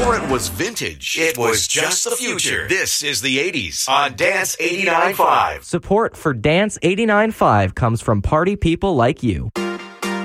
before it was vintage, it was just the future. This is the 80s on Dance 89.5. Support for Dance 89.5 comes from party people like you.